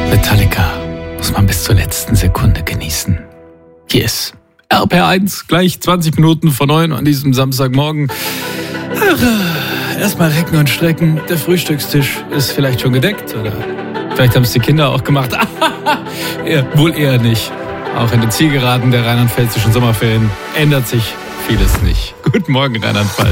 Metallica muss man bis zur letzten Sekunde genießen. Hier ist RPR1, gleich 20 Minuten vor 9 an diesem Samstagmorgen. Erstmal recken und strecken. Der Frühstückstisch ist vielleicht schon gedeckt, oder vielleicht haben es die Kinder auch gemacht. Wohl eher nicht. Auch in den Zielgeraden der rheinland-pfälzischen Sommerferien ändert sich vieles nicht. Guten Morgen, Rheinland-Pfalz.